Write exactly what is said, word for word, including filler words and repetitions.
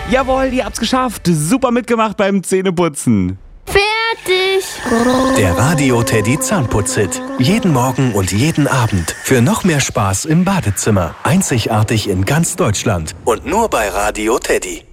Jawohl, ihr habt's geschafft. Super mitgemacht beim Zähneputzen. Fertig. Der Radio Teddy Zahnputz-Hit. Jeden Morgen und jeden Abend. Für noch mehr Spaß im Badezimmer. Einzigartig in ganz Deutschland. Und nur bei Radio Teddy.